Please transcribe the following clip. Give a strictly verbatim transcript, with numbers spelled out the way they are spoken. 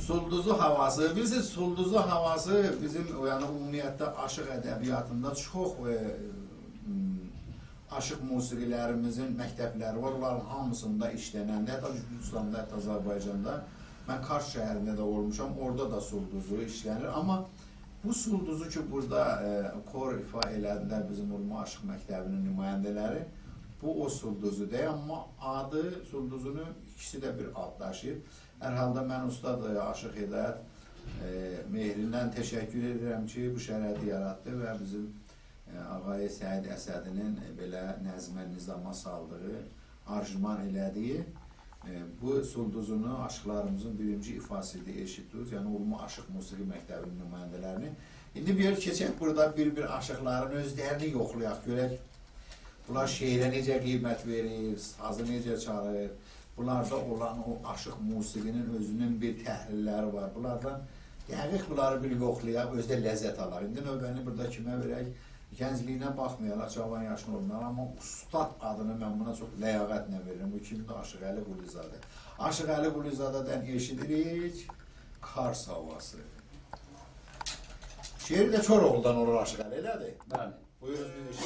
Sulduzu havası, bizi sulduzu havası bizim yani ümumiyyətlə aşıq ədəbiyyatında çox e, aşıq musiqilərimizin məktəbləri var, onların hamısında işlənəndə, hətta Gürcüstanda, hətta Azərbaycanda, mən Kars şəhərində də olmuşam, orada da sulduzu işlənir, amma bu sulduzu ki, burada e, kor ifa elədilər bizim Urma Aşıq Məktəbinin nümayəndələri, bu o sulduzu deyil, amma adı, sulduzunu ikisi də bir ad daşıyır. Hər halda mən Ustad Aşıq Hidayət e, Mehrindən təşəkkür edirəm ki, bu şərəti yaratdı və bizim e, Ağay Səid Əsədinin e, belə nəzmə, nizama saldığı, arjman elədiyi e, bu sulduzunu aşıqlarımızın birinci ifasında eşitdik, yəni Urma Aşıq Musiqi Məktəbinin nümayəndələrini. İndi bir keçək burada bir-bir aşıqların özlərini yoxlayaq, görək. Bunlar şeirə necə qiymət verir, sazı necə çalır, bunlarda olan o aşıq musiqinin özünün bir təhlilləri var. Bunlardan dəqiq bunları bir yoxlayaq, özdə ləzzət alaq. İndi növbəni burada kimə verək? Gəncliyinə baxmayaraq, cavan yaşın olmalar, amma Ustad adını mən buna çox ləyaqətlə verirəm. Bu kimdir? Aşıq Əli Qulizadə. Aşıq Əli Qulizadədən eşidirik Kars havası. Şeiri də Koroğludan olur Aşıq Əli, elədir? Bəli. Buyurun, bir